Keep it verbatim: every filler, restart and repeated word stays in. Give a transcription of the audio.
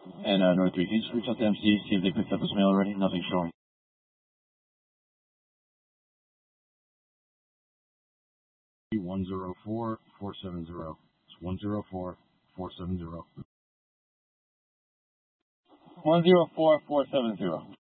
And uh, North three, can you just reach out to M C, see if they picked up this mail already? Nothing's showing. one zero four four seven zero. It's one zero four four seven zero. one zero four four seven zero.